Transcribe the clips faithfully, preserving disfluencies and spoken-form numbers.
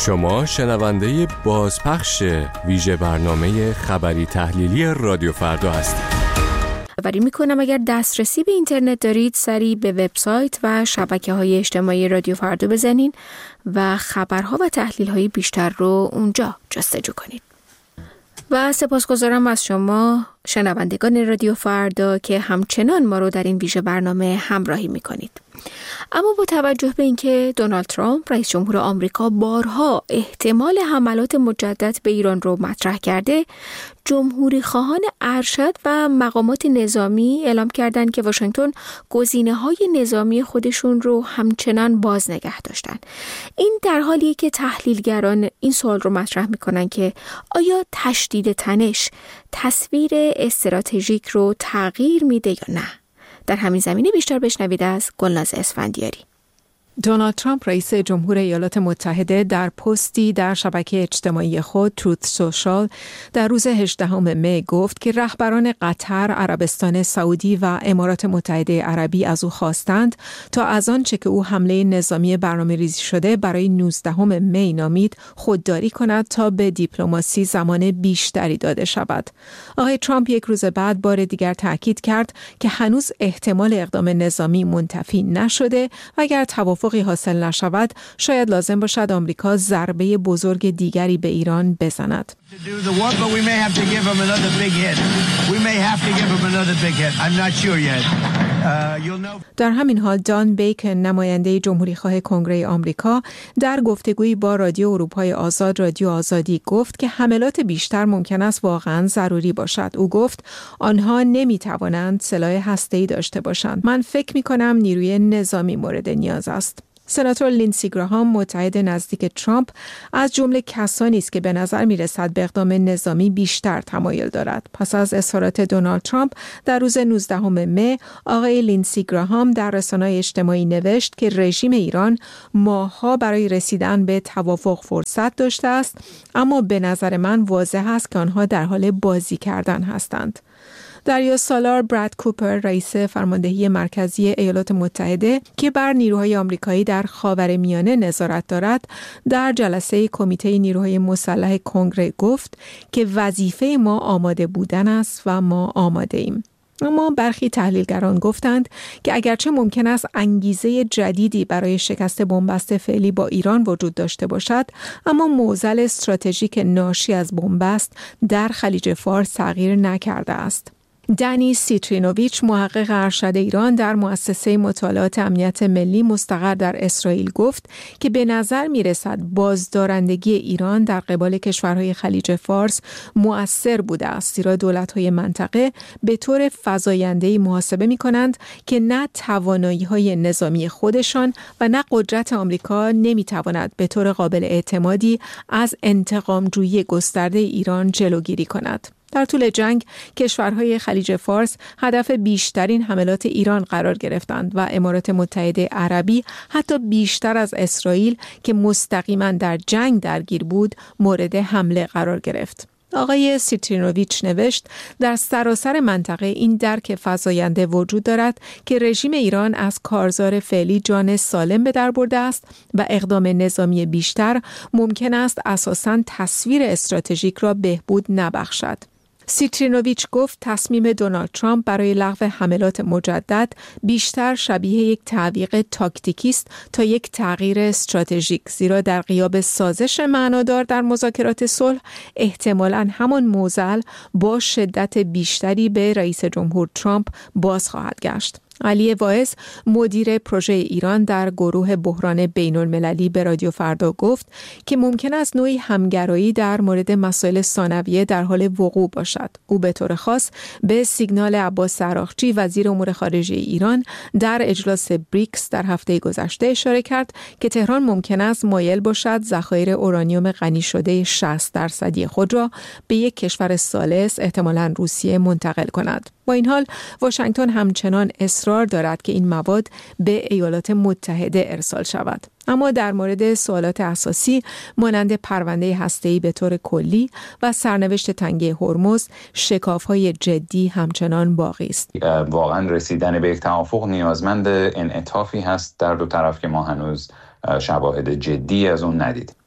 شما شنونده بازپخش ویژه برنامه خبری تحلیلی رادیو فردا هستید. خبری میکنم اگر دسترسی به اینترنت دارید سریع به وبسایت و شبکه‌های اجتماعی رادیو فردا بزنین و خبرها و تحلیل‌های بیشتر رو اونجا جستجو کنید. و سپاسگزارم از شما شنوندگان رادیو فردا که همچنان ما رو در این ویژه برنامه همراهی میکنید. اما با توجه به اینکه دونالد ترامپ رئیس جمهور آمریکا بارها احتمال حملات مجدد به ایران رو مطرح کرده، جمهوری خواهان ارشد و مقامات نظامی اعلام کردند که واشنگتن گزینه‌های نظامی خودشون رو همچنان باز نگه داشتن. این در حالیه که تحلیلگران این سوال رو مطرح میکنن که آیا تشدید تنش تصویر استراتژیک رو تغییر میده یا نه؟ در همین زمینه بیشتر بشنوید از گلناز اسفندیاری. دونالد ترامپ رئیس جمهور ایالات متحده در پستی در شبکه اجتماعی خود تروت سوشال در روز هجدهم می گفت که رهبران قطر، عربستان سعودی و امارات متحده عربی از او خواستند تا از آنچه که او حمله نظامی برنامه‌ریزی شده برای نوزدهم می نامید خودداری کند تا به دیپلماسی زمان بیشتری داده شود. آقای ترامپ یک روز بعد بار دیگر تاکید کرد که هنوز احتمال اقدام نظامی منتفی نشده و اگر توافق حاصل نشود شاید لازم باشد آمریکا ضربه بزرگ دیگری به ایران بزند. در همین حال دان بیکن نماینده جمهوری خواه کنگره آمریکا در گفتگویی با رادیو اروپای آزاد رادیو آزادی گفت که حملات بیشتر ممکن است واقعا ضروری باشد. او گفت آنها نمیتوانند سلاح هسته‌ای داشته باشند. من فکر می‌کنم نیروی نظامی مورد نیاز است. سناتور لینسی گراهام متحد نزدیک ترامپ از جمله کسانی است که به نظر می‌رسد به اقدام نظامی بیشتر تمایل دارد. پس از اظهارات دونالد ترامپ در روز نوزدهم می، آقای لینسی گراهام در رسانه‌های اجتماعی نوشت که رژیم ایران ماه‌ها برای رسیدن به توافق فرصت داشته است، اما به نظر من واضح است که آنها در حال بازی کردن هستند. دریا سالار براد کوپر رئیس فرماندهی مرکزی ایالات متحده که بر نیروهای آمریکایی در خاورمیانه نظارت دارد در جلسه کمیته نیروهای مسلح کنگره گفت که وظیفه ما آماده بودن است و ما آماده ایم. اما برخی تحلیلگران گفتند که اگرچه ممکن است انگیزه جدیدی برای شکست بنبست فعلی با ایران وجود داشته باشد، اما معضل استراتژیک ناشی از بنبست در خلیج فارس تغییر نکرده است. دنی سیترینوویچ محقق ارشد ایران در مؤسسه مطالعات امنیت ملی مستقر در اسرائیل گفت که به نظر می رسد بازدارندگی ایران در قبال کشورهای خلیج فارس مؤثر بوده است، زیرا دولت‌های منطقه به طور فزاینده‌ای محاسبه می کنند که نه توانایی‌های نظامی خودشان و نه قدرت آمریکا نمی تواند به طور قابل اعتمادی از انتقام‌جویی گسترده ایران جلوگیری کند. در طول جنگ کشورهای خلیج فارس هدف بیشترین حملات ایران قرار گرفتند و امارات متحده عربی حتی بیشتر از اسرائیل که مستقیما در جنگ درگیر بود مورد حمله قرار گرفت. آقای سیترینوویچ نوشت در سراسر منطقه این درک فزاینده وجود دارد که رژیم ایران از کارزار فعلی جان سالم به در برده است و اقدام نظامی بیشتر ممکن است اساساً تصویر استراتژیک را بهبود نبخشد. سیترینوویچ گفت تصمیم دونالد ترامپ برای لغو حملات مجدد بیشتر شبیه یک تعویق تاکتیکی است تا یک تغییر استراتژیک، زیرا در غیاب سازش معنادار در مذاکرات صلح احتمالاً همان معضل با شدت بیشتری به رئیس جمهور ترامپ باز خواهد گشت. علی واعظ مدیر پروژه ایران در گروه بحران بین المللی به رادیو فردا گفت که ممکن است نوعی همگرایی در مورد مسائل ثانویه در حال وقوع باشد. او به طور خاص به سیگنال عباس عراقچی وزیر امور خارجه ایران در اجلاس بریکس در هفته گذشته اشاره کرد که تهران ممکن است مایل باشد ذخایر اورانیوم غنی شده شصت درصدی خود را به یک کشور ثالث احتمالاً روسیه منتقل کند. با این حال واشنگتن همچنان اصرار دارد که این مواد به ایالات متحده ارسال شود. اما در مورد سوالات اساسی مانند پرونده هسته‌ای به طور کلی و سرنوشت تنگه هرمز شکاف‌های جدی همچنان باقی است. واقعا رسیدن به یک توافق نیازمند انعطافی هست در دو طرف که ما هنوز شواهد جدی از اون ندیدیم.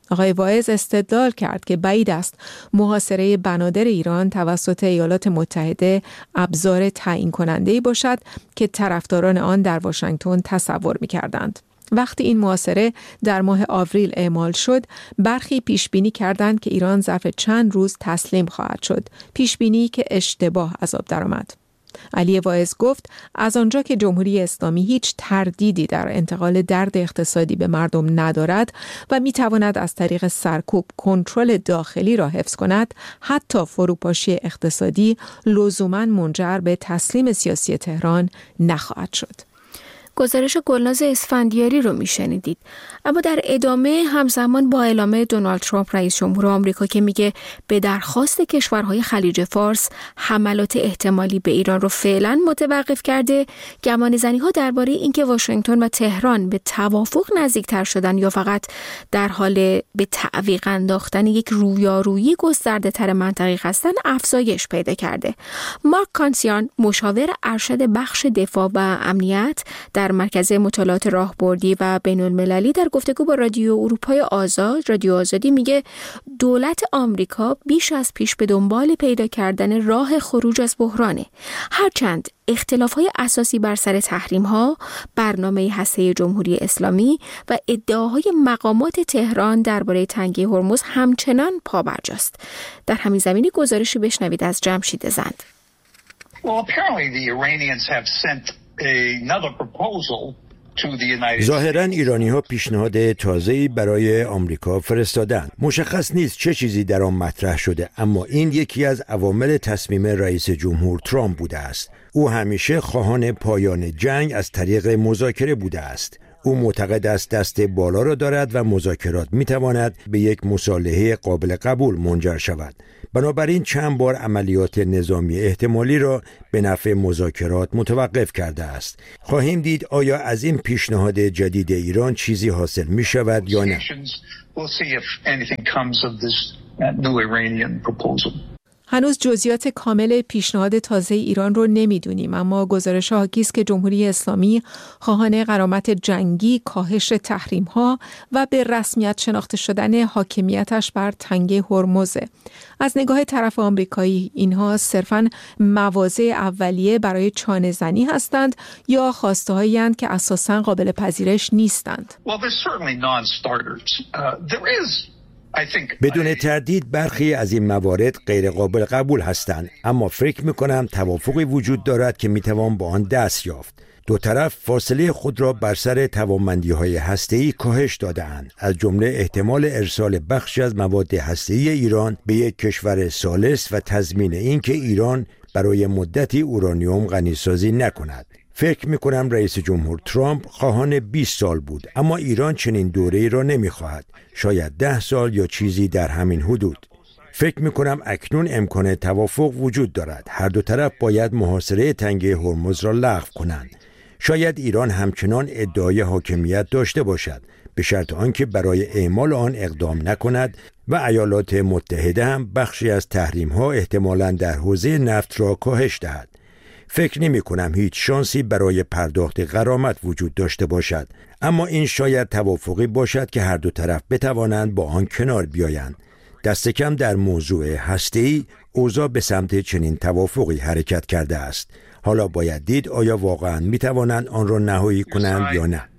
آقای واعظ استدلال کرد که بعید است محاصره بنادر ایران توسط ایالات متحده ابزار تعیین کننده‌ای باشد که طرفداران آن در واشنگتن تصور می‌کردند. وقتی این محاصره در ماه آوریل اعمال شد، برخی پیشبینی کردند که ایران ظرف چند روز تسلیم خواهد شد. پیشبینی که اشتباه از آب درآمد. علی واعظ گفت از آنجا که جمهوری اسلامی هیچ تردیدی در انتقال درد اقتصادی به مردم ندارد و میتواند از طریق سرکوب کنترل داخلی را حفظ کند، حتی فروپاشی اقتصادی لزوماً منجر به تسلیم سیاسی تهران نخواهد شد. گزارش گلناز اسفندیاری رو میشنیدید. اما در ادامه همزمان با اعلام دونالد ترامپ رئیس جمهور آمریکا که میگه به درخواست کشورهای خلیج فارس حملات احتمالی به ایران رو فعلا متوقف کرده، گمانه‌زنی ها درباره اینکه واشنگتن و تهران به توافق نزدیکتر شدن یا فقط در حال به تعویق انداختن یک رویارویی گسترده تر منطقی هستن افزایش پیدا کرده. مارک کانسیان، مشاور ارشد بخش دفاع و امنیت در مرکز مطالعات راهبردی و بین‌المللی، در گفتگو با رادیو اروپای آزاد، رادیو آزادی میگه دولت آمریکا بیش از پیش به دنبال پیدا کردن راه خروج از بحرانه. هرچند اختلاف‌های اساسی بر سر تحریم‌ها، برنامه هسته‌ای جمهوری اسلامی و ادعاهای مقامات تهران درباره تنگه هرمز همچنان پابرجاست. در همین زمینه گزارشی بشنوید از جمشید زند. Well, apparently the Iranians have sent another proposal to the United States. ظاهراً ایرانی‌ها پیشنهاد تازه‌ای برای آمریکا فرستادند. مشخص نیست چه چیزی در آن مطرح شده، اما این یکی از عوامل تصمیم رئیس جمهور ترامپ بوده است. او همیشه خواهان پایان جنگ از طریق مذاکره بوده است. او معتقد است دست بالا را دارد و مذاکرات می‌تواند به یک مصالحه قابل قبول منجر شود. بنابراین چند بار عملیات نظامی احتمالی را به نفع مذاکرات متوقف کرده است. خواهیم دید آیا از این پیشنهاد جدید ایران چیزی حاصل می شود یا نه. هنوز جزئیات کامل پیشنهاد تازه ایران رو نمیدونیم، اما گزارش ها حاکی است که جمهوری اسلامی خواهان غرامت جنگی، کاهش تحریم ها و به رسمیت شناخته شدن حاکمیتش بر تنگه هرمز. از نگاه طرف آمریکایی اینها صرفاً مواضع اولیه برای چانه زنی هستند یا خواسته هایی اند که اساساً قابل پذیرش نیستند. بدون تردید برخی از این موارد غیر قابل قبول هستند، اما فکر می‌کنم توافقی وجود دارد که می‌توان با آن دست یافت. دو طرف فاصله خود را بر سر توانمندی‌های هسته‌ای کاهش داده‌اند، از جمله احتمال ارسال بخشی از مواد هسته‌ای ایران به یک کشور ثالث و تضمین اینکه ایران برای مدتی اورانیوم غنیسازی نکند. فکر می‌کنم رئیس جمهور ترامپ خواهان بیست سال بود، اما ایران چنین دوره‌ای را نمی‌خواهد. شاید ده سال یا چیزی در همین حدود. فکر می‌کنم اکنون امکان توافق وجود دارد. هر دو طرف باید محاصره تنگه هرمز را لغو کنند. شاید ایران همچنان ادعای حاکمیت داشته باشد، به شرط آنکه برای اعمال آن اقدام نکند و ایالات متحده هم بخشی از تحریم‌ها احتمالاً در حوزه نفت را کاهش دهد. فکر نمی کنم هیچ شانسی برای پرداخت غرامت وجود داشته باشد، اما این شاید توافقی باشد که هر دو طرف بتوانند با آن کنار بیایند. دست کم در موضوع هسته‌ای اوضاع به سمت چنین توافقی حرکت کرده است. حالا باید دید آیا واقعا می توانند آن را نهایی کنند یا نه.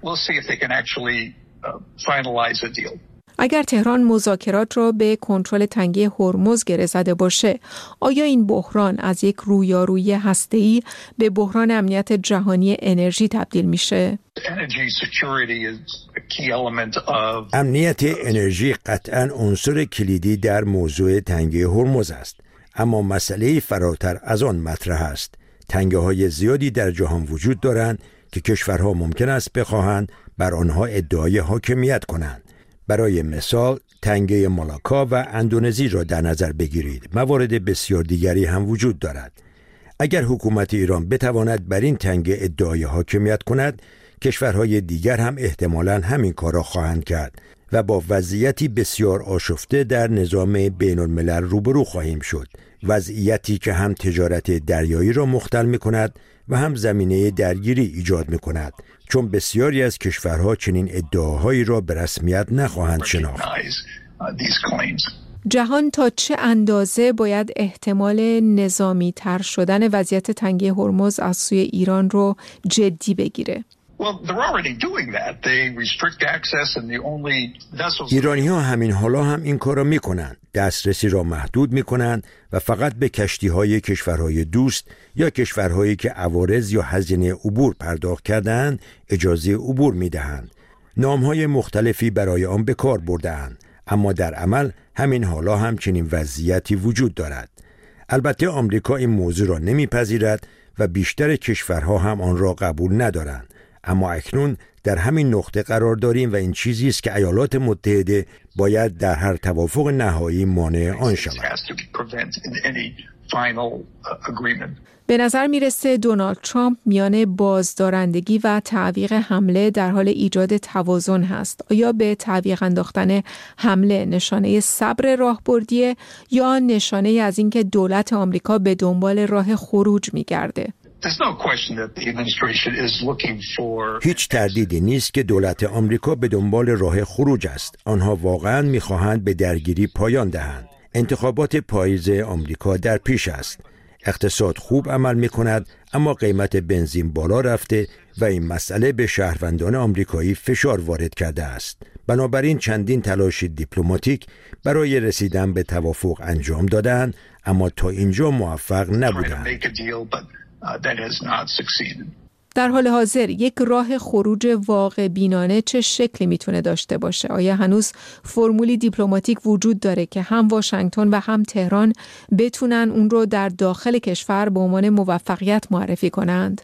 اگر تهران مذاکرات را به کنترل تنگه هرمز گره زده باشه، آیا این بحران از یک رویارویی هسته‌ای به بحران امنیت جهانی انرژی تبدیل میشه؟ امنیت انرژی قطعاً عنصر کلیدی در موضوع تنگه هرمز است، اما مسئله فراتر از آن مطرح است. تنگه‌های زیادی در جهان وجود دارند که کشورها ممکن است بخواهند بر آنها ادعای حاکمیت کنند. برای مثال تنگه مالاکا و اندونزی را در نظر بگیرید. موارد بسیار دیگری هم وجود دارد. اگر حکومت ایران بتواند بر این تنگه ادعای حاکمیت کند، کشورهای دیگر هم احتمالاً همین کار را خواهند کرد و با وضعیتی بسیار آشفته در نظام بین الملل روبرو خواهیم شد. وضعیتی که هم تجارت دریایی را مختل می کند و هم زمینه درگیری ایجاد می کند، چون بسیاری از کشورها چنین ادعاهایی را به رسمیت نخواهند شناخت. جهان تا چه اندازه باید احتمال نظامی تر شدن وضعیت تنگه هرمز از سوی ایران رو جدی بگیره؟ ایرانی ها همین حالا هم این کار را می کنند. دسترسی را محدود می کنند و فقط به کشتی های کشورهای دوست یا کشورهایی که عوارض یا هزینه عبور پرداخت کردند اجازه عبور می دهند. نام های مختلفی برای آن به کار برده‌اند، اما در عمل همین حالا هم چنین وضعیتی وجود دارد. البته آمریکا این موضوع را نمیپذیرد و بیشتر کشورها هم آن را قبول ندارند. اما اکنون در همین نقطه قرار داریم و این چیزی است که ایالات متحده باید در هر توافق نهایی مانع آن شود. به نظر میرسه دونالد ترامپ میان بازدارندگی و تعویق حمله در حال ایجاد توازن هست. آیا به تعویق انداختن حمله نشانه صبر راهبردیه یا نشانه از اینکه دولت آمریکا به دنبال راه خروج میگرده؟ هیچ تردیدی نیست که دولت آمریکا به دنبال راه خروج است. آنها واقعاً می‌خواهند به درگیری پایان دهند. انتخابات پاییز آمریکا در پیش است. اقتصاد خوب عمل می‌کند، اما قیمت بنزین بالا رفته و این مسئله به شهروندان آمریکایی فشار وارد کرده است. بنابراین چندین تلاش دیپلماتیک برای رسیدن به توافق انجام دادند، اما تا اینجا موفق نبودند. در حال حاضر یک راه خروج واقع بینانه چه شکلی میتونه داشته باشه؟ آیا هنوز فرمولی دیپلماتیک وجود داره که هم واشنگتن و هم تهران بتونن اون رو در داخل کشور به عنوان موفقیت معرفی کنند؟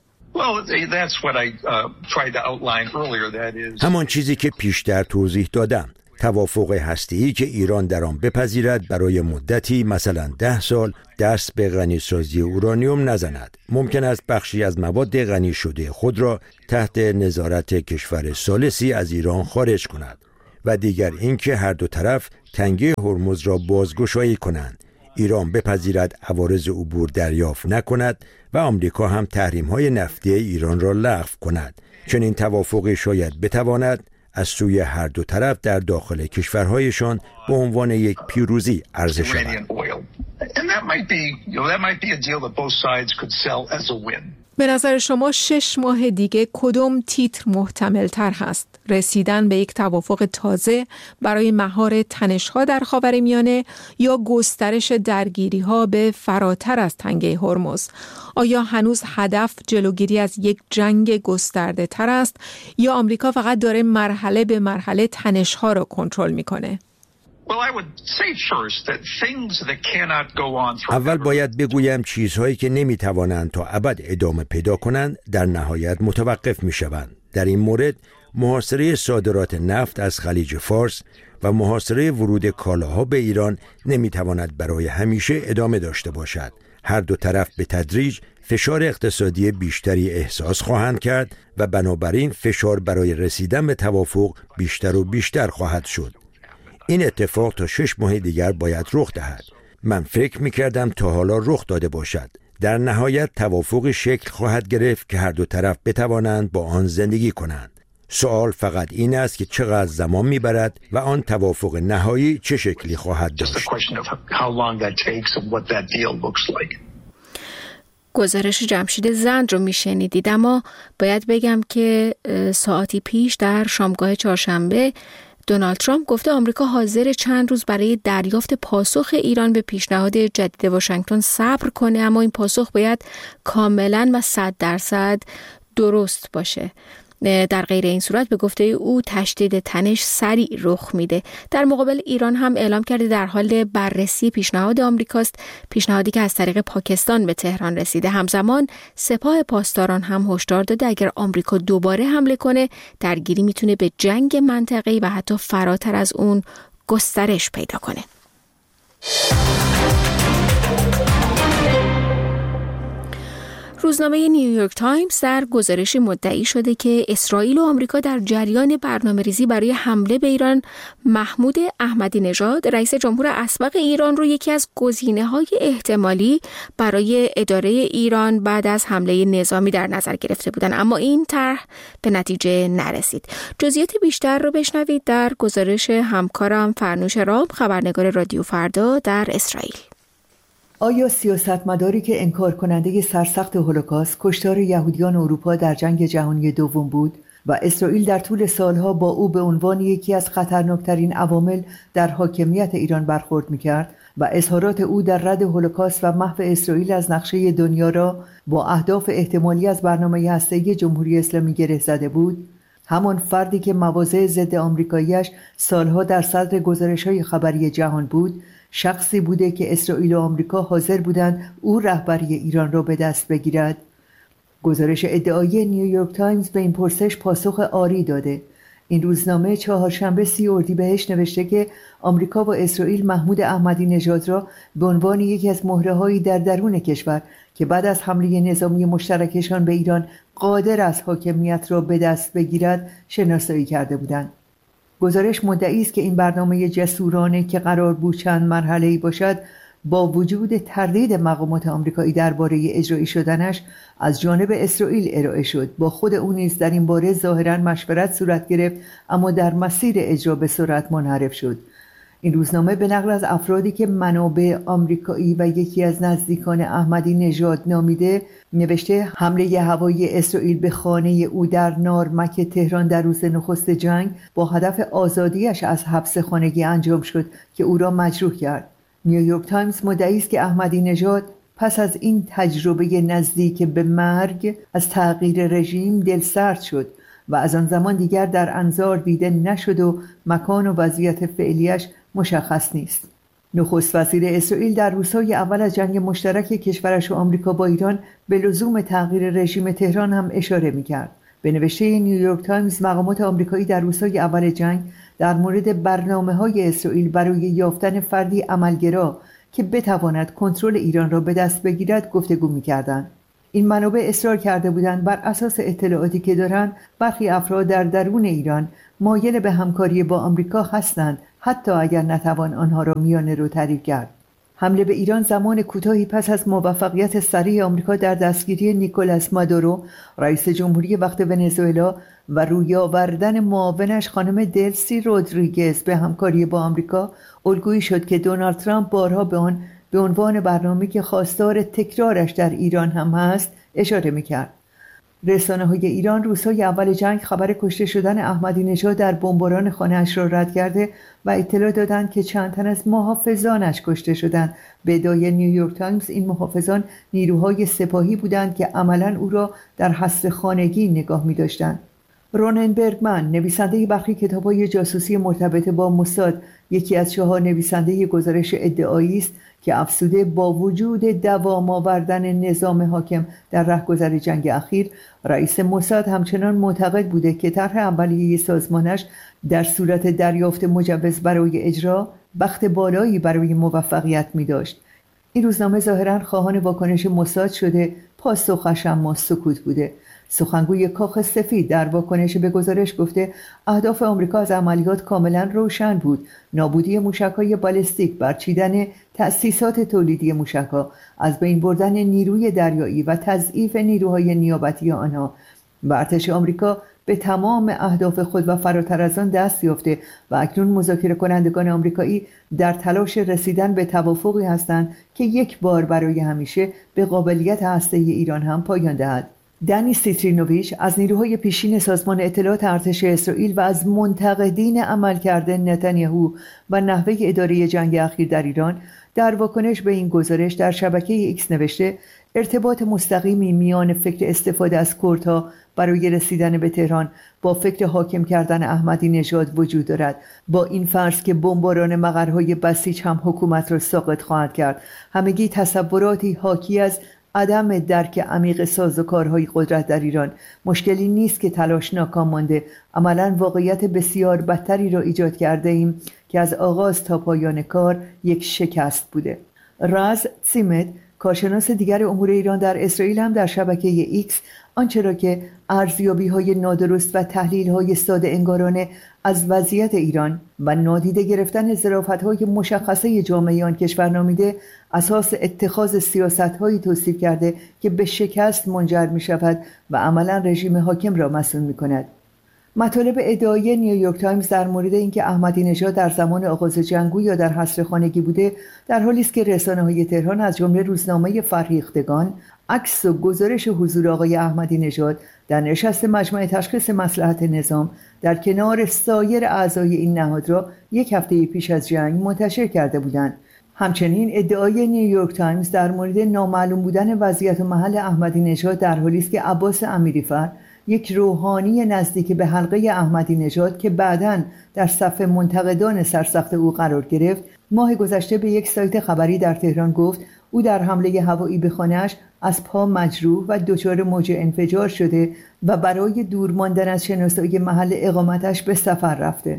همان چیزی که پیشتر توضیح دادم. توافق هسته‌ای که ایران در آن بپذیرد برای مدتی مثلا ده سال دست به غنیسازی اورانیوم نزند. ممکن است بخشی از مواد غنی شده خود را تحت نظارت کشور ثالثی از ایران خارج کند و دیگر اینکه هر دو طرف تنگه هرمز را بازگشایی کنند. ایران بپذیرد عوارض عبور دریافت نکند و آمریکا هم تحریم‌های نفتی ایران را لغو کند. چنین توافقی شاید بتواند از سوی هر دو طرف در داخل کشورهایشان به عنوان یک پیروزی عرضه شود. به نظر شما شش ماه دیگه کدوم تیتر محتمل تر هست؟ رسیدن به یک توافق تازه برای مهار تنش‌ها در خاورمیانه یا گسترش درگیری‌ها به فراتر از تنگه هرمز؟ آیا هنوز هدف جلوگیری از یک جنگ گسترده تر است یا آمریکا فقط داره مرحله به مرحله تنش‌ها را کنترل می‌کنه؟ اول باید بگویم چیزهایی که نمیتوانند تا ابد ادامه پیدا کنند در نهایت متوقف میشوند. در این مورد محاصره صادرات نفت از خلیج فارس و محاصره ورود کالاها به ایران نمیتواند برای همیشه ادامه داشته باشد. هر دو طرف به تدریج فشار اقتصادی بیشتری احساس خواهند کرد و بنابراین فشار برای رسیدن به توافق بیشتر و بیشتر خواهد شد. این اتفاق تا شش ماه دیگر باید رخ دهد. من فکر می‌کردم تا حالا رخ داده باشد. در نهایت توافق شکل خواهد گرفت که هر دو طرف بتوانند با آن زندگی کنند. سوال فقط این است که چقدر زمان می‌برد و آن توافق نهایی چه شکلی خواهد داشت. گزارش جمشید زند رو میشنیدید، اما باید بگم که ساعتی پیش در شامگاه چهارشنبه دونالد ترامپ گفته آمریکا حاضر چند روز برای دریافت پاسخ ایران به پیشنهاد جدید واشنگتن صبر کنه، اما این پاسخ باید کاملا و صد درصد درست باشه. در غیر این صورت به گفته او تشدید تنش سریع رخ میده. در مقابل ایران هم اعلام کرده در حال بررسی پیشنهاد آمریکاست، پیشنهادی که از طریق پاکستان به تهران رسیده. همزمان سپاه پاسداران هم هشدار داده اگر آمریکا دوباره حمله کنه درگیری میتونه به جنگ منطقه‌ای و حتی فراتر از اون گسترش پیدا کنه. روزنامه نیویورک تایمز در گزارشی مدعی شده که اسرائیل و آمریکا در جریان برنامه‌ریزی برای حمله به ایران محمود احمدی نژاد رئیس جمهور اسبق ایران رو یکی از گزینه‌های احتمالی برای اداره ایران بعد از حمله نظامی در نظر گرفته بودند، اما این طرح به نتیجه نرسید. جزئیات بیشتر رو بشنوید در گزارش همکارم فرنوش رام، خبرنگار رادیو فردا در اسرائیل. آیا سیاستمداری که انکار کننده سرسخت هولوکاست، کشتار یهودیان اروپا در جنگ جهانی دوم بود و اسرائیل در طول سالها با او به عنوان یکی از خطرناکترین عوامل در حاکمیت ایران برخورد می‌کرد و اظهارات او در رد هولوکاست و محو اسرائیل از نقشه دنیا را با اهداف احتمالی از برنامه هسته‌ای جمهوری اسلامی گره زده بود؟ همان فردی که مواضع ضد آمریکایی‌اش سالها در صدر گزارش‌های خبری جهان بود، شخصی بوده که اسرائیل و آمریکا حاضر بودند او رهبری ایران را به دست بگیرد. گزارش ادعایی نیویورک تایمز به این پرسش پاسخ آری داده. این روزنامه چهارشنبه سی اردیبهشت نوشته که آمریکا و اسرائیل محمود احمدی نژاد را به عنوان یکی از مهره‌هایی در درون کشور که بعد از حمله نظامی مشترکشان به ایران قادر است حاکمیت را به دست بگیرد شناسایی کرده بودند. گزارش مدعی است که این برنامه جسورانه که قرار بود چند مرحله‌ای باشد، با وجود تردید مقامات آمریکایی درباره اجرایی شدنش از جانب اسرائیل ارائه شد. با خود او نیز در این باره ظاهراً مشورت صورت گرفت، اما در مسیر اجرا به سرعت منحرف شد. این روزنامه به نقل از افرادی که منابع آمریکایی و یکی از نزدیکان احمدی نژاد نامیده نوشته حمله هوایی اسرائیل به خانه او در نارمک تهران در روز نخست جنگ با هدف آزادیش از حبس خانگی انجام شد که او را مجروح کرد. نیویورک تایمز مدعی است که احمدی نژاد پس از این تجربه نزدیک به مرگ از تغییر رژیم دلسرد شد و از آن زمان دیگر در انظار دیده نشد و مکان و وضعیت فعلیش مشخص نیست. نخست وزیر اسرائیل در روزهای اول از جنگ مشترک کشورش و آمریکا با ایران به لزوم تغییر رژیم تهران هم اشاره می‌کرد. به نوشته نیویورک تایمز، مقامات آمریکایی در روزهای اول جنگ در مورد برنامه‌های اسرائیل برای یافتن فردی عملگرا که بتواند کنترل ایران را به دست بگیرد گفتگو می‌کردند. این منابع اصرار کرده بودند بر اساس اطلاعاتی که دارند برخی افراد در درون ایران مایل به همکاری با آمریکا هستند، حتی اگر نتوان آنها را میانه رو تعریف کرد. حمله به ایران زمان کوتاهی پس از موفقیت سریع آمریکا در دستگیری نیکولاس مادورو رئیس جمهوری وقت ونزوئلا و روی آوردن معاونش خانم دلسی رودریگز به همکاری با آمریکا الگویی شد که دونالد ترامپ بارها به آن به عنوان برنامه‌ای که خواستار تکرارش در ایران هم هست اشاره می‌کرد. رسانه‌های ایران روزهای اول جنگ خبر کشته شدن احمدی نژاد در بمباران خانه‌اش را رد کرده و اطلاع دادند که چند تن از محافظانش کشته شدند. به ادعای نیویورک تایمز این محافظان نیروهای سپاهی بودند که عملاً او را در حصر خانگی نگاه می‌داشتند. رونن برگمن، نویسنده برخی کتاب‌های جاسوسی مرتبط با موساد، یکی از چهار نویسنده گزارش ادعایی است که افسوده با وجود دوام آوردن نظام حاکم در رهگذر جنگ اخیر، رئیس موساد همچنان معتقد بوده که طرح اولیه سازمانش در صورت دریافت مجوز برای اجرا بخت بالایی برای موفقیت می داشت. این روزنامه ظاهراً خواهان واکنش موساد شده، پاسخش اما سکوت بوده. سخنگوی کاخ سفید در واکنش به گزارش گفته اهداف آمریکا از عملیات کاملا روشن بود: نابودی موشک‌های بالستیک، برچیدن تأسیسات تولیدی موشک‌ها، از بین بردن نیروی دریایی و تضعیف نیروهای نیابتی آنها. و ارتش آمریکا به تمام اهداف خود و فراتر از آن دست یافته و اکنون مذاکره کنندگان آمریکایی در تلاش رسیدن به توافقی هستند که یک بار برای همیشه به قابلیت هسته‌ای ایران هم پایان دهد. دنی سیترینوویچ از نیروهای پیشین سازمان اطلاعات ارتش اسرائیل و از منتقدین عملکرد نتانیاهو و نحوه اداره جنگ اخیر در ایران در واکنش به این گزارش در شبکه ایکس نوشته ارتباط مستقیمی میان فکر استفاده از کردها برای رسیدن به تهران با فکر حاکم کردن احمدی نژاد وجود دارد. با این فرض که بمباران مقرهای بسیج هم حکومت را ساقط خواهد کرد، همگی تصوراتی حاکی از عدم درک عمیق سازوکارهای قدرت در ایران. مشکلی نیست که تلاش ناکام مانده، عملاً واقعیت بسیار بدتری را ایجاد کرده ایم که از آغاز تا پایان کار یک شکست بوده. راز سیمت، کارشناس دیگر امور ایران در اسرائیل هم در شبکه ایکس آنچه را که ارزیابی‌های نادرست و تحلیل‌های ساده انگارانه از وضعیت ایران و نادیده گرفتن ظرافت‌های مشخصه جامعه آن کشور نامیده اساس اتخاذ سیاست‌هایی توصیف کرده که به شکست منجر می‌شود و عملاً رژیم حاکم را مسئول می‌کند. مطالب ادعای نیویورک تایمز در مورد اینکه احمدی نژاد در زمان آغاز جنگ یا در حصر خانگی بوده در حالی است که رسانه‌های تهران از جمله روزنامه فرهیختگان عکس و گزارش حضور آقای احمدی نژاد در نشست مجمع تشخیص مصلحت نظام در کنار سایر اعضای این نهاد را یک هفته پیش از جنگ منتشر کرده بودند. همچنین ادعای نیویورک تایمز در مورد نامعلوم بودن وضعیت و محل احمدی نژاد در حالی است که عباس امیری‌فر، یک روحانی نزدیک به حلقه احمدی نژاد که بعداً در صف منتقدان سرسخت او قرار گرفت، ماه گذشته به یک سایت خبری در تهران گفت او در حمله هوایی به خانه‌اش از پا مجروح و دچار موج انفجار شده و برای دور ماندن از شناسایی محل اقامتش به سفر رفته.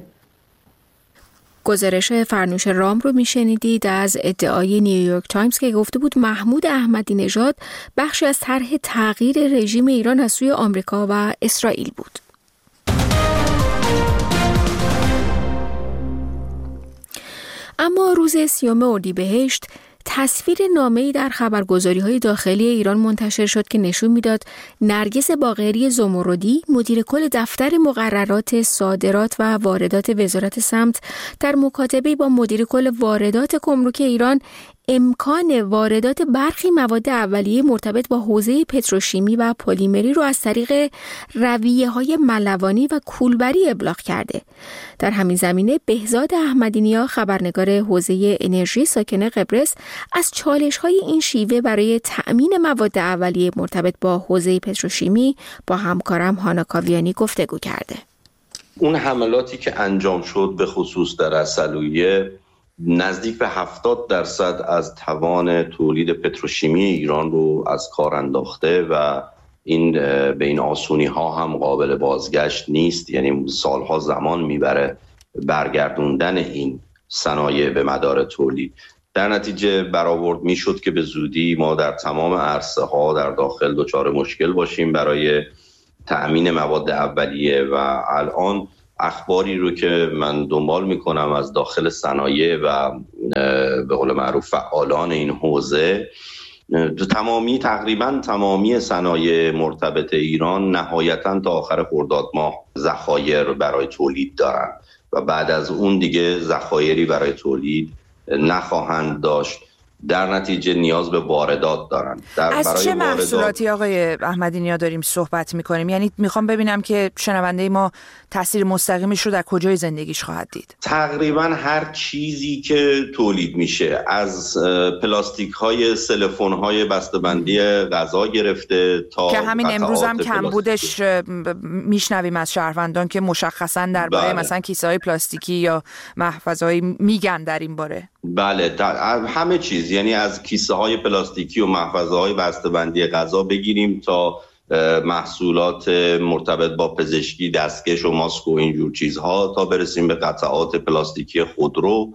گزارش فرنوش رام رو میشنیدید از ادعای نیویورک تایمز که گفته بود محمود احمدی نژاد بخشی از طرح تغییر رژیم ایران از سوی آمریکا و اسرائیل بود. اما روز سیوم اردیبهشت تصویر نامه‌ای در خبرگزاری‌های داخلی ایران منتشر شد که نشون میداد نرگس باقری زمردی، مدیر کل دفتر مقررات صادرات و واردات وزارت سمت، در مکاتبه با مدیر کل واردات گمرک ایران امکان واردات برخی مواد اولیه مرتبط با حوزه پتروشیمی و پلیمری رو از طریق رویه‌های ملوانی و کولبری ابلاغ کرده. در همین زمینه بهزاد احمدی‌نیا، خبرنگار حوزه انرژی ساکن قبرس، از چالش‌های این شیوه برای تأمین مواد اولیه مرتبط با حوزه پتروشیمی با همکارم هانا کاویانی گفتگو کرده. اون حملاتی که انجام شد به خصوص در عسلویه نزدیک به هفتاد درصد از توان تولید پتروشیمی ایران رو از کار انداخته و این به این آسونی ها هم قابل بازگشت نیست، یعنی سالها زمان میبره برگردوندن این صنایع به مدار تولید. در نتیجه برآورد میشد که به زودی ما در تمام عرصه ها در داخل دچار مشکل باشیم برای تأمین مواد اولیه و الان اخباری رو که من دنبال میکنم از داخل صنایع و به قول معروف فعالان این حوزه، تمامی تقریبا تمامی صنایع مرتبط ایران نهایتاً تا آخر خرداد ماه ذخایر برای تولید دارن و بعد از اون دیگه ذخایری برای تولید نخواهند داشت. در نتیجه نیاز به واردات دارن. در از چه محصولاتی آقای احمدی‌نیا داریم صحبت میکنیم؟ یعنی میخوام ببینم که شنونده ما تاثیر مستقیمش رو در کجای زندگیش خواهد دید. تقریبا هر چیزی که تولید میشه، از پلاستیک های سلفون های بسته‌بندی غذا گرفته تا که همین امروز هم کمبودش میشنویم از شهروندان که مشخصا درباره بله. مثلا کیسه های پلاستیکی یا محفظه‌های میگن در این باره. بله همه چیز، یعنی از کیسه های پلاستیکی و محفظه های بسته‌بندی غذا بگیریم تا محصولات مرتبط با پزشکی، دستکش و ماسک و اینجور چیزها تا برسیم به قطعات پلاستیکی خودرو.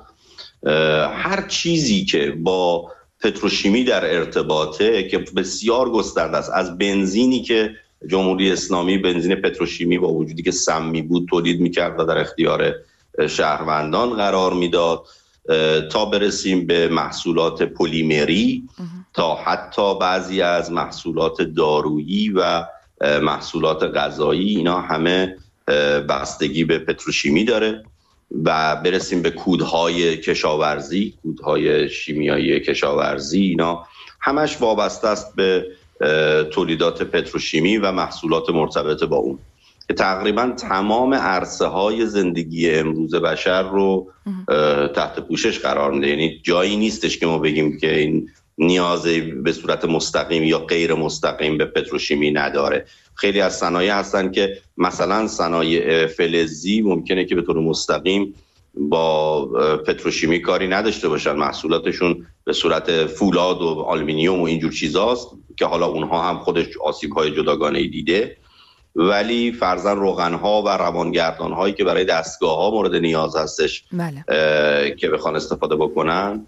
هر چیزی که با پتروشیمی در ارتباطه که بسیار گسترده است، از بنزینی که جمهوری اسلامی بنزین پتروشیمی با وجودی که سمی بود تولید میکرد و در اختیار شهروندان قرار میداد، تا برسیم به محصولات پلیمری تا حتی بعضی از محصولات دارویی و محصولات غذایی، اینا همه بستگی به پتروشیمی داره و برسیم به کودهای کشاورزی، کودهای شیمیایی کشاورزی، اینا همش وابسته است به تولیدات پتروشیمی و محصولات مرتبط با اون که تقریبا تمام عرصه های زندگی امروز بشر رو تحت پوشش قرار میده. یعنی جایی نیستش که ما بگیم که این نیازی به صورت مستقیم یا غیر مستقیم به پتروشیمی نداره. خیلی از صنایع هستن که مثلا صنایع فلزی ممکنه که به طور مستقیم با پتروشیمی کاری نداشته باشن، محصولاتشون به صورت فولاد و آلومینیوم و اینجور چیزاست که حالا اونها هم خودش آسیب‌های جداگانه‌ای دیده، ولی فرضاً روغن‌ها و روانگردان‌هایی که برای دستگاه‌ها مورد نیاز هستش بله. که بخوان استفاده بکنن،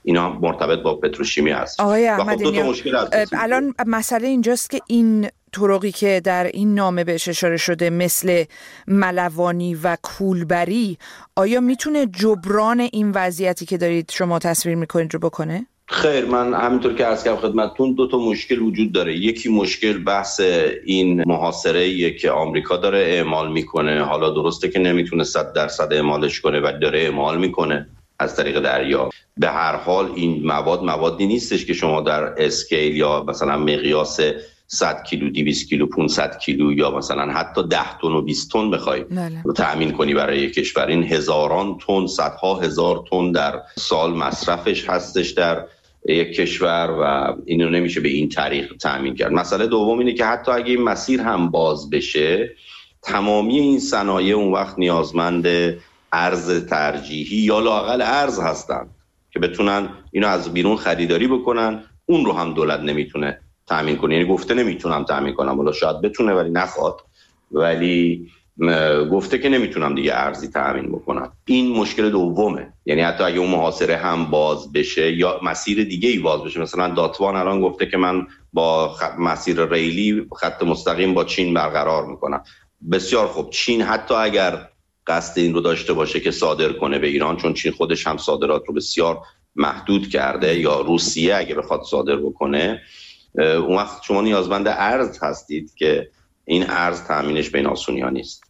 اینا مرتبط با پتروشیمی هست. آقای احمدی الان مسئله اینجاست که این طرقی که در این نامه بهش اشاره شده مثل ملوانی و کولبری آیا میتونه جبران این وضعیتی که دارید شما تصویر میکنید رو بکنه؟ خیر، من همینطور که عرض کردم خدمتتون دو تا مشکل وجود داره. یکی مشکل بحث این محاصره‌ایه که آمریکا داره اعمال میکنه. حالا درسته که نمیتونه صد درصد اعمالش کنه و داره اعمال میکنه از طریق دریا. به هر حال این مواد موادی نیستش که شما در اسکیل یا مثلا مقیاس صد کیلو، دویست کیلو، پانصد کیلو یا مثلا حتی ده تن و بیست تن بخوای رو تأمین کنی برای یک کشور. این هزاران تن، صدها هزار تن در سال مصرفش هستش در یک کشور و این رو نمیشه به این طریق تأمین کرد. مسئله دوم اینه که حتی اگه این مسیر هم باز بشه، تمامی این صنایع اون وقت نیازمند ارز ترجیحی یا لااقل ارز هستن که بتونن اینو از بیرون خریداری بکنن. اون رو هم دولت نمیتونه تأمین کنه. یعنی گفته نمیتونم تأمین کنم، ولی شاید بتونه ولی نخواد، ولی گفته که نمیتونم دیگه ارزی تأمین بکنم. این مشکل دومه. یعنی حتی اگه اون محاصره هم باز بشه یا مسیر دیگه ای باز بشه، مثلا داتوان الان گفته که من با مسیر ریلی خط مستقیم با چین برقرار میکنم. بسیار خوب، چین حتی اگر قصد این رو داشته باشه که صادر کنه به ایران، چون چین خودش هم صادرات رو بسیار محدود کرده، یا روسیه اگه بخواد صادر بکنه، اون وقت شما نیازمند ارز هستید که این ارز تأمینش به این آسونی ها نیست.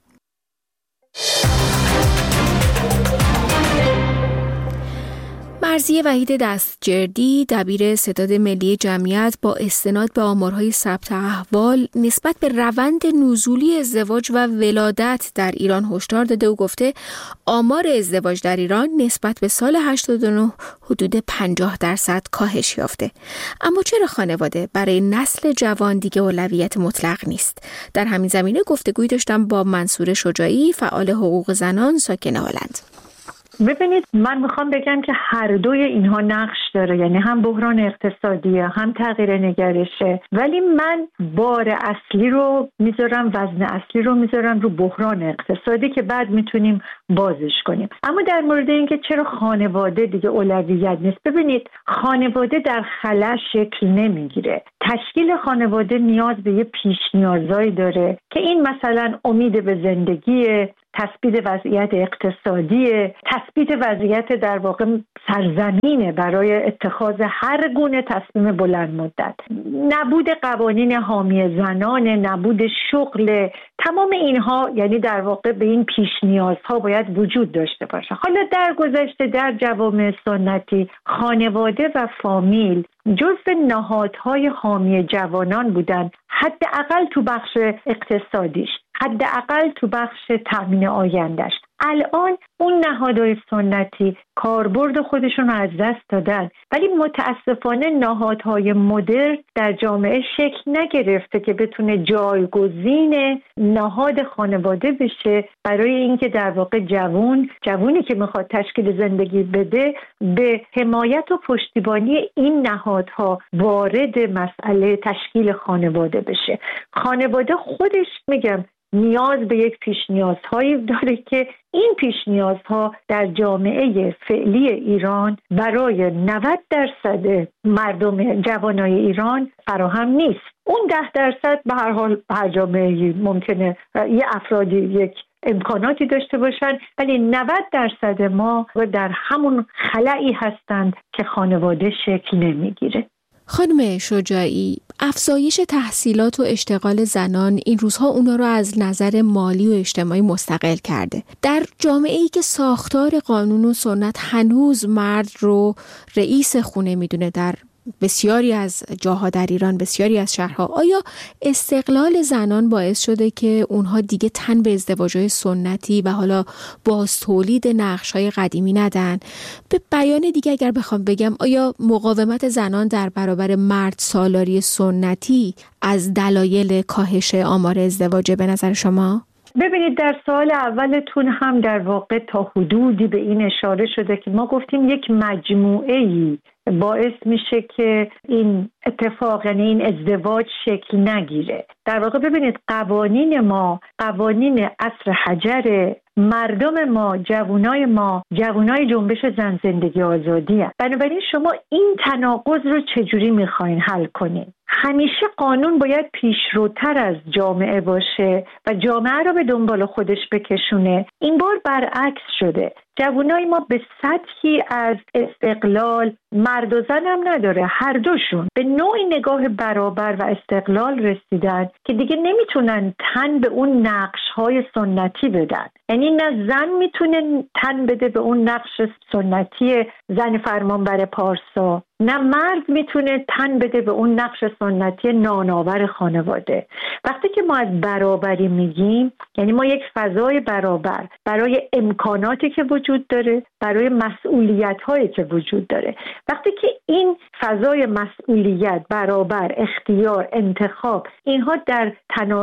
مرضیه وحید دستجردی، دبیر ستاد ملی جمعیت، با استناد به آمارهای ثبت احوال نسبت به روند نزولی ازدواج و ولادت در ایران هشدار داده و گفته آمار ازدواج در ایران نسبت به سال هشتاد و نه حدود پنجاه درصد کاهش یافته. اما چرا خانواده برای نسل جوان دیگه اولویت مطلق نیست؟ در همین زمینه گفتگویی داشتم با منصور شجاعی، فعال حقوق زنان ساکن هلند. ببینید، من میخوام بگم که هر دوی اینها نقش داره، یعنی هم بحران اقتصادیه هم تغییر نگرشه، ولی من بار اصلی رو میذارم، وزن اصلی رو میذارم رو بحران اقتصادی که بعد میتونیم بازش کنیم. اما در مورد اینکه چرا خانواده دیگه اولویت نیست، ببینید خانواده در خلا شکل نمیگیره. تشکیل خانواده نیاز به یه پیش نیازایی داره که این مثلا امید به زندگیه، تثبیت وضعیت اقتصادی، تثبیت وضعیت در واقع سرزمینه برای اتخاذ هر گونه تصمیم بلند مدت، نبود قوانین حامی زنان، نبود شغل، تمام اینها یعنی در واقع به این پیش نیازها باید وجود داشته باشه. حالا در گذشته در جوامع سنتی خانواده و فامیل جزو نهادهای حامی جوانان بودن، حداقل تو بخش اقتصادیش، حداقل تو بخش تامین آیندهش. الان اون نهادهای سنتی کاربرد خودشون رو از دست دادن، ولی متاسفانه نهادهای مدرن در جامعه شکل نگرفته که بتونه جایگزین نهاد خانواده بشه برای اینکه در واقع جوان جوانی که میخواد تشکیل زندگی بده به حمایت و پشتیبانی این نهادها وارد مسئله تشکیل خانواده بشه. خانواده خودش میگم نیاز به یک پیش نیازهایی داره که این پیش نیازها در جامعه فعلی ایران برای نود درصد مردم جوانای ایران فراهم نیست. اون ده درصد به هر حال هر جامعه ممکنه یه افرادی یک امکاناتی داشته باشن، ولی نود درصد ما در همون خلایی هستند که خانواده شکل نمیگیره. خانم شجاعی، افزایش تحصیلات و اشتغال زنان این روزها اونا رو از نظر مالی و اجتماعی مستقل کرده. در جامعه‌ای که ساختار قانون و سنت هنوز مرد رو رئیس خونه میدونه در بسیاری از جاها در ایران، بسیاری از شهرها، آیا استقلال زنان باعث شده که اونها دیگه تن به ازدواج‌های سنتی و حالا باز تولید نقش‌های قدیمی ندن؟ به بیان دیگه اگر بخوام بگم، آیا مقاومت زنان در برابر مرد سالاری سنتی از دلایل کاهش آمار ازدواج به نظر شما؟ ببینید، در سوال اولتون هم در واقع تا حدودی به این اشاره شده که ما گفتیم یک مجموعه‌ای باعث میشه که این اتفاق، یعنی این ازدواج شکل نگیره. در واقع ببینید قوانین ما قوانین عصر حجر، مردم ما، جوانای ما جوانای جنبش زن زندگی آزادی هست. بنابراین شما این تناقض رو چجوری میخواین حل کنین؟ همیشه قانون باید پیشروتر از جامعه باشه و جامعه رو به دنبال خودش بکشونه. این بار برعکس شده. جوانای ما به سطحی از استقلال، مرد و زن هم نداره، هر دوشون به نوعی نگاه برابر و استقلال رسیدن که دیگه نمیتونن تن به اون نقش‌های سنتی بدن. یعنی نه زن میتونه تن بده به اون نقش سنتی زن فرمانبر پارسا، نه مرد میتونه تن بده به اون نقش سنتی نانآور خانواده. وقتی که ما از برابری میگیم، یعنی ما یک فضای برابر برای امکاناتی که وجود داره، برای مسئولیت‌هایی که وجود داره. وقتی که این فضای مسئولیت، برابر، اختیار، انتخاب، اینها در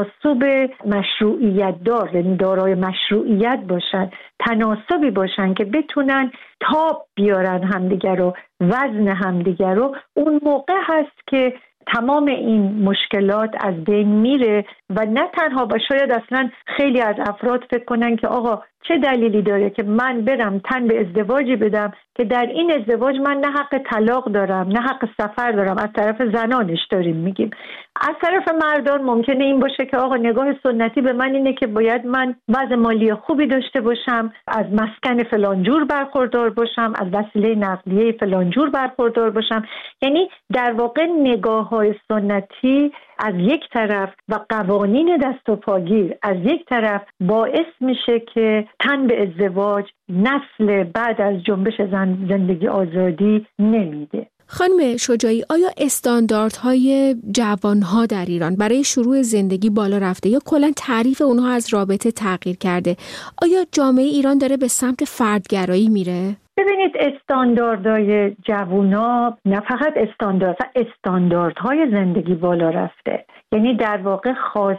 تناسب مشروعیت دار، یعنی دارای مشروعیت باشن، تناسبی باشن که بتونن تاب بیارن همدیگر رو، وزن همدیگر رو، اون موقع هست که تمام این مشکلات از بین میره و نه تنها و شاید اصلا خیلی از افراد فکر کنن که آقا چه دلیلی داره که من برم تن به ازدواجی بدم که در این ازدواج من نه حق طلاق دارم نه حق سفر دارم. از طرف زنانش داریم میگیم. از طرف مردان ممکنه این باشه که آقا نگاه سنتی به من اینه که باید من وضع مالی خوبی داشته باشم، از مسکن فلانجور برخوردار باشم، از وسیله نقلیه فلانجور برخوردار باشم. یعنی در واقع نگاه‌های سنتی از یک طرف و قوانین دست و پاگیر از یک طرف باعث میشه که تن به ازدواج نسل بعد از جنبش زن زندگی آزادی نمیده. خانم شجاعی، آیا استانداردهای جوانها در ایران برای شروع زندگی بالا رفته یا کلا تعریف اونها از رابطه تغییر کرده؟ آیا جامعه ایران داره به سمت فردگرایی میره؟ ببینید استانداردهای جوونا نه فقط استاندارد، استانداردهای زندگی بالا رفته. یعنی در واقع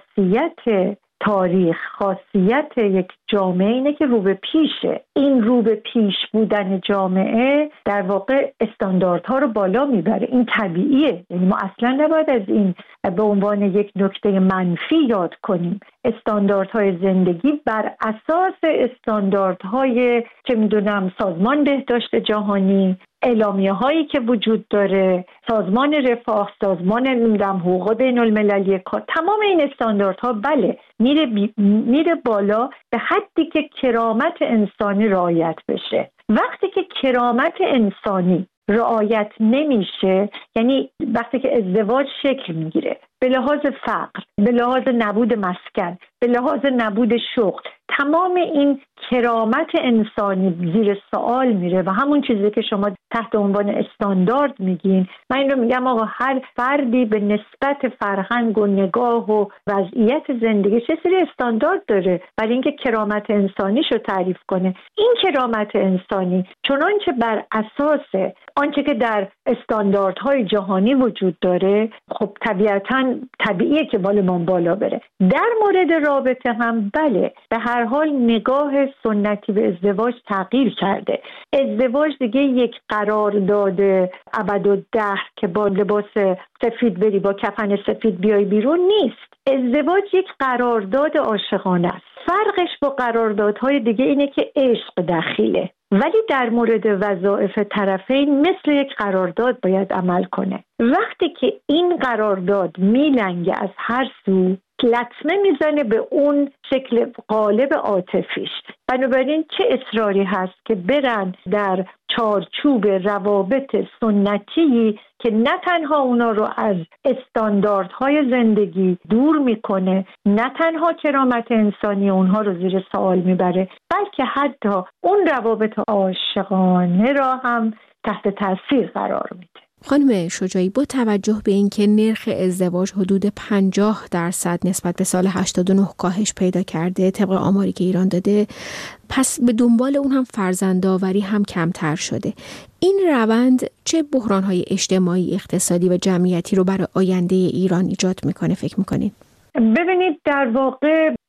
خاصیت تاریخ، خاصیت یک جامعه اینه که رو به پیشه. این رو به پیش بودن جامعه در واقع استانداردها رو بالا میبره. این طبیعیه. یعنی ما اصلا نباید از این به عنوان یک نکته منفی یاد کنیم. استانداردهای زندگی بر اساس استانداردهای چه میدونم سازمان بهداشت جهانی، اعلامیه هایی که وجود داره، سازمان رفاه، سازمان نمیدونم حقوق بین المللی کار، تمام این استانداردها بله میره بی... میره بالا به حدی که کرامت انسانی رعایت بشه. وقتی که کرامت انسانی رعایت نمیشه، یعنی وقتی که ازدواج شکل میگیره به لحاظ فقر، به لحاظ نبود مسکن، به لحاظ نبود شغل، تمام این کرامت انسانی زیر سوال میره و همون چیزی که شما تحت عنوان استاندارد میگین، من این رو میگم آقا هر فردی به نسبت فرهنگ و نگاه و وضعیت زندگی چه سری استاندارد داره برای اینکه کرامت انسانیشو تعریف کنه. این کرامت انسانی چنانچه بر اساس آنچه که در استانداردهای جهانی وجود داره، خب طبیعتاً طبیعیه که بالمان بالا بره. در مورد رابطه هم بله، به هر حال نگاه سنتی به ازدواج تغییر کرده. ازدواج دیگه یک قرارداد ابدالدهر که با لباس سفید بری با کفن سفید بیای بیرون نیست. ازدواج یک قرارداد عاشقانه است. فرقش با قراردادهای دیگه اینه که عشق دخیله، ولی در مورد وظایف طرفین مثل یک قرارداد باید عمل کنه. وقتی که این قرارداد میلنگه از هر سو، لطمه میزنه به اون شکل قالب عاطفیش. بنابراین چه اصراری هست که برن در چارچوب روابط سنتی که نه تنها اونا رو از استانداردهای زندگی دور میکنه، نه تنها کرامت انسانی اونها رو زیر سوال میبره، بلکه حتی اون روابط عاشقانه را هم تحت تاثیر قرار میده. خانم شجاعی، با توجه به اینکه نرخ ازدواج حدود پنجاه درصد نسبت به سال هشتاد و نه کاهش پیدا کرده طبق آماری که ایران داده، پس به دنبال اون هم فرزندآوری هم کمتر شده. این روند چه بحران‌های اجتماعی، اقتصادی و جمعیتی رو برای آینده ایران ایجاد میکنه فکر میکنید؟ ببینید در واقع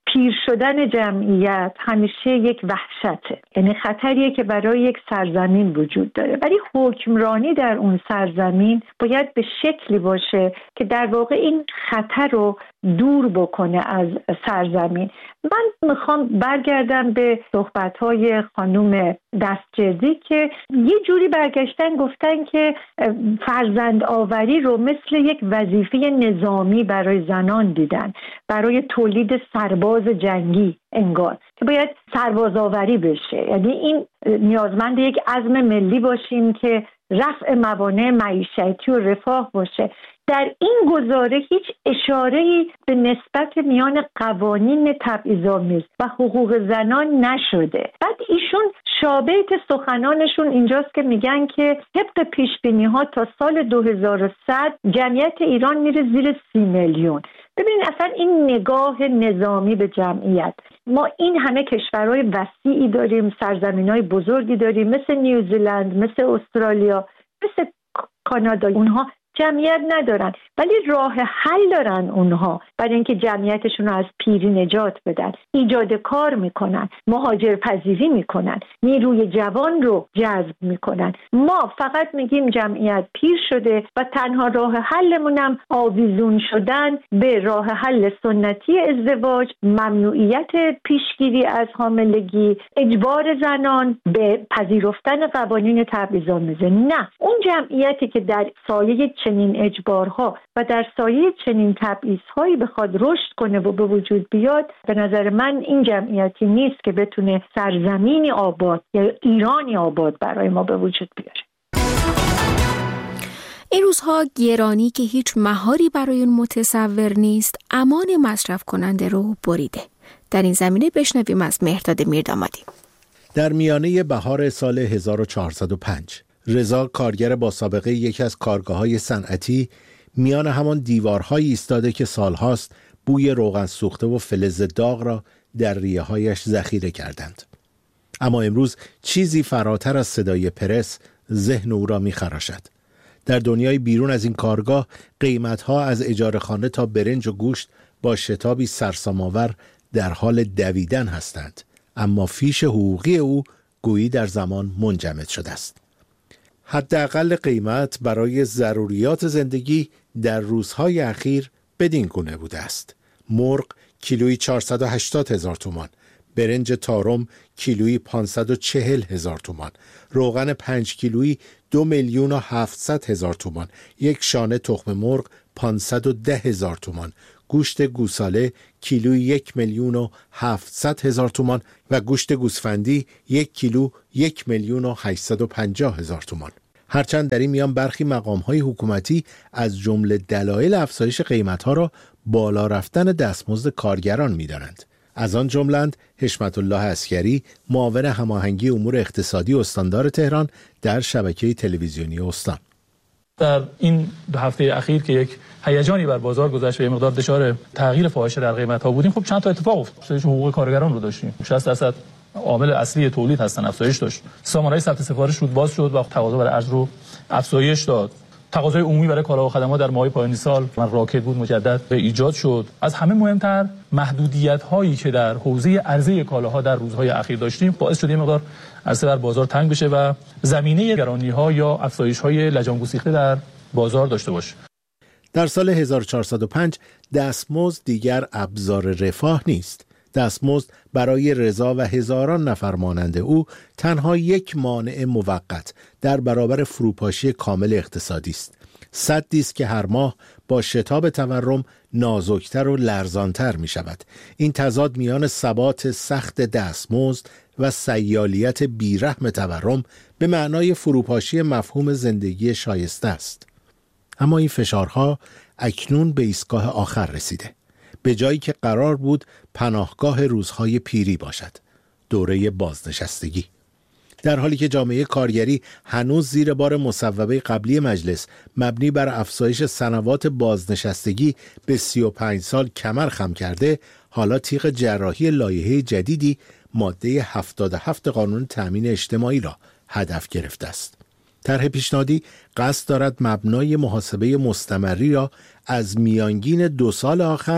پیر شدن جمعیت همیشه یک وحشته، یعنی خطریه که برای یک سرزمین وجود داره، ولی حکمرانی در اون سرزمین باید به شکلی باشه که در واقع این خطر رو دور بکنه از سرزمین. من میخوام برگردم به صحبت‌های خانم دستجردی که یه جوری برگشتن گفتن که فرزند آوری رو مثل یک وظیفه نظامی برای زنان دیدن، برای تولید سرباز جنگی انگار که باید سرباز آوری بشه. یعنی این نیازمند یک عزم ملی باشیم که رفع موانع معیشتی و رفاه باشه. در این گزاره هیچ اشاره‌ای به نسبت میان قوانین تبعیض‌آمیز و حقوق زنان نشده. بعد ایشون شابهت سخنانشون اینجاست که میگن که طبق پیش‌بینی‌ها تا سال دو هزار و صد جمعیت ایران میره زیر سی میلیون. ببینید اصلا این نگاه نظامی به جمعیت، ما این همه کشورهای وسیعی داریم، سرزمین‌های بزرگی داریم مثل نیوزیلند، مثل استرالیا، مثل کانادا، اونها جمعیت ندارن ولی راه حل دارن اونها برای اینکه جمعیتشون رو از پیری نجات بدن. ایجاد کار میکنن، مهاجرپذیری میکنن، نیروی جوان رو جذب میکنن. ما فقط میگیم جمعیت پیر شده و تنها راه حلمونم آویزون شدن به راه حل سنتی ازدواج، ممنوعیت پیشگیری از حاملگی، اجبار زنان به پذیرفتن قوانین تبعیض‌آمیزه. نه، اون جمعیتی که در سایه چنین اجبارها و در سایه چنین تبعیض‌هایی بخواد رشد کنه و به وجود بیاد، به نظر من این جمعیتی نیست که بتونه سرزمینی آباد یا ایرانی آباد برای ما به وجود بیاره. این روزها گرانی که هیچ مهاری برای اون متصور نیست امان مصرف کننده رو بریده. در این زمینه بشنویم از مهرداد میردامادی. در میانه بهار سال هزار و چهارصد و پنج رضا، کارگر با سابقه یکی از کارگاه‌های صنعتی، میان همان دیوارهایی ایستاده که سالهاست بوی روغن سوخته و فلز داغ را در ریه‌هایش ذخیره کردند. اما امروز چیزی فراتر از صدای پرس ذهن او را می‌خراشد. در دنیای بیرون از این کارگاه قیمت‌ها از اجاره خانه تا برنج و گوشت با شتابی سرسام‌آور در حال دویدن هستند، اما فیش حقوقی او گویی در زمان منجمد شده است. حداقل قیمت برای ضروریات زندگی در روزهای اخیر بدین گونه بوده است: مرغ کیلویی چهارصد و هشتاد هزار تومان، برنج تارم کیلویی پانصد و چهل هزار تومان، روغن پنج کیلویی دو میلیون و هفتصد هزار تومان، یک شانه تخم مرغ پانصد و ده هزار تومان، گوشت گوساله کیلویی یک میلیون و هفتصد هزار تومان و گوشت گوسفندی یک کیلو یک میلیون و هشتصد و پنجاه هزار تومان. هرچند در این میان برخی مقام‌های حکومتی از جمله دلایل افزایش قیمت‌ها را بالا رفتن دستمزد کارگران می‌دانند. از آن جملند حشمت الله عسکری، معاون هماهنگی امور اقتصادی استاندار تهران در شبکه تلویزیونی استان. در این دو هفته اخیر که یک هیجانی بر بازار گذشت و یه مقدار دچار تغییر فاحشه در قیمت‌ها بودیم، خب چند تا اتفاق افتاد. افزایش حقوق کارگران رو داشتیم. شصت درصد عامل اصلی تولید هستن افزایش داشت. سامانه‌های ثبت سفارش رود باز شد و تقاضا برای ارز رو افزایش داد. تقاضای عمومی برای کالا و خدمات در ماهای پایانی سال من راکد بود مجدد به ایجاد شد. از همه مهمتر محدودیت‌هایی که در حوزه عرضه کالاها در روزهای اخیر داشتیم باعث شد یه مقدار عرصه بر بازار تنگ بشه و زمینه گرانی‌ها یا افزایش‌های لجام گسیخته در بازار داشته باشه. در سال هزار و چهارصد و پنج دستمزد دیگر ابزار رفاه نیست. دستمزد برای رضا و هزاران نفر مانند او تنها یک مانع موقت در برابر فروپاشی کامل اقتصادی است. سدی است که هر ماه با شتاب تورم نازکتر و لرزانتر می شود. این تضاد میان ثبات سخت دستمزد و سیالیت بیرحم تورم به معنای فروپاشی مفهوم زندگی شایسته است. اما این فشارها اکنون به ایستگاه آخر رسیده. به جایی که قرار بود پناهگاه روزهای پیری باشد، دوره بازنشستگی. در حالی که جامعه کارگری هنوز زیر بار مصوبه قبلی مجلس مبنی بر افزایش سنوات بازنشستگی به سی و پنج سال کمر خم کرده، حالا تیغ جراحی لایحه جدیدی ماده هفتاد و هفت قانون تأمین اجتماعی را هدف گرفته است. طرح پیشنهادی قصد دارد مبنای محاسبه مستمری را از میانگین دو سال آخر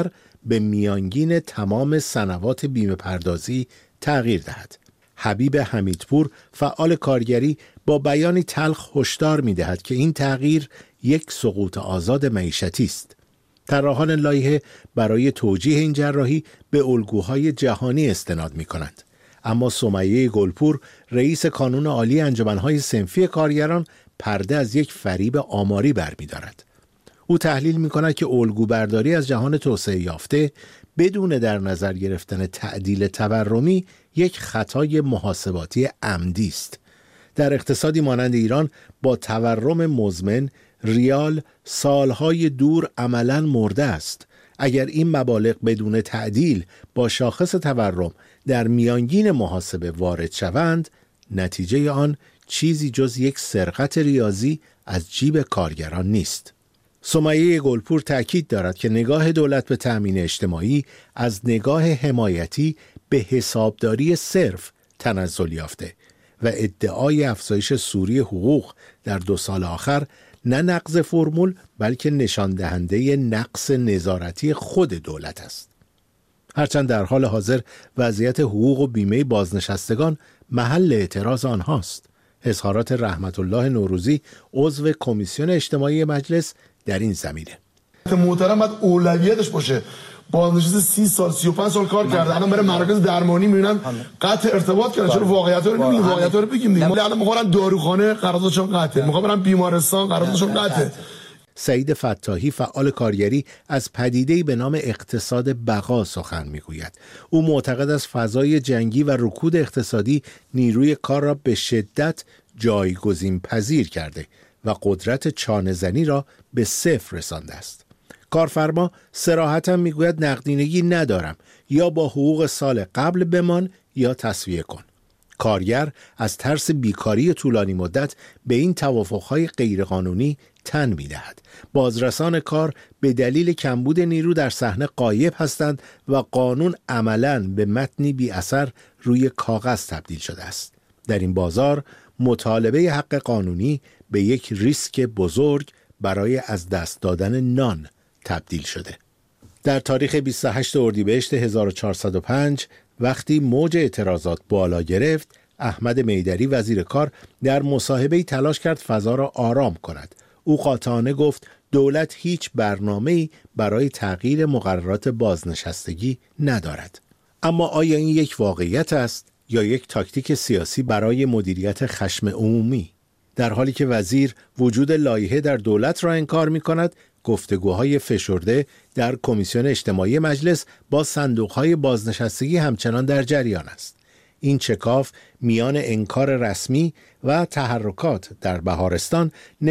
به میانگین تمام سنوات بیمه پردازی تغییر دهد. حبیب حمیدپور فعال کارگری با بیانی تلخ هشدار می‌دهد که این تغییر یک سقوط آزاد معیشتی است. طراحان لایحه برای توجیه این جراحی به الگوهای جهانی استناد می‌کنند. اما سمیه گلپور رئیس کانون عالی انجمن‌های صنفی کارگران پرده از یک فریب آماری برمی‌دارد. او تحلیل می‌کند که الگوبرداری از جهان توسعه یافته بدون در نظر گرفتن تعدیل تورمی یک خطای محاسباتی عمدی است. در اقتصادی مانند ایران با تورم مزمن ریال سالهای دور عملاً مرده است. اگر این مبالغ بدون تعدیل با شاخص تورم در میانگین محاسبه وارد شوند، نتیجه آن چیزی جز یک سرقت ریاضی از جیب کارگران نیست. سمیه گلپور تأکید دارد که نگاه دولت به تأمین اجتماعی از نگاه حمایتی به حسابداری صرف تنزل یافته و ادعای افزایش سوری حقوق در دو سال آخر نه نقض فرمول بلکه نشان دهنده نقص نظارتی خود دولت است. هرچند در حال حاضر وضعیت حقوق و بیمه بازنشستگان محل اعتراض آنهاست. اظهارات رحمت الله نوروزی عضو کمیسیون اجتماعی مجلس در این زمینه. محترم باید اولویتش باشه. بازنشسته سی سال سی و پنج سال کار کرده، الان برای مراکز درمانی میبینن قطع ارتباط کردن. چرا واقعیت رو نمیگیم؟ واقعیت رو بگیم دیگه. الان میخوان داروخانه قراردادشون قطعه، میخوان برن بیمارستان قراردادشون قطعه. سعید فتاحی فعال کارگری از پدیده‌ای به نام اقتصاد بقا سخن میگوید. او معتقد است فضای جنگی و رکود اقتصادی نیروی کار را به شدت جایگزین پذیر کرده و قدرت چانه‌زنی را به صفر رسانده است. کارفرما صراحتاً میگوید نقدینگی ندارم، یا با حقوق سال قبل بمان یا تسویه کن. کارگر از ترس بیکاری طولانی مدت به این توافقهای غیرقانونی تن می‌دهد. بازرسان کار به دلیل کمبود نیرو در صحنه غایب هستند و قانون عملاً به متنی بی اثر روی کاغذ تبدیل شده است. در این بازار مطالبه حق قانونی به یک ریسک بزرگ برای از دست دادن نان تبدیل شده. در تاریخ بیست و هشتم اردیبهشت هزار و چهارصد و پنج وقتی موج اعتراضات بالا گرفت، احمد میدری وزیر کار در مصاحبه‌ای تلاش کرد فضا را آرام کند. او قاطعانه گفت دولت هیچ برنامه‌ای برای تغییر مقررات بازنشستگی ندارد. اما آیا این یک واقعیت است یا یک تاکتیک سیاسی برای مدیریت خشم عمومی؟ در حالی که وزیر وجود لایحه در دولت را انکار می‌کند، گفتگوهای فشرده در کمیسیون اجتماعی مجلس با صندوق‌های بازنشستگی همچنان در جریان است. این چکاف میان انکار رسمی و تحرکات در بهارستان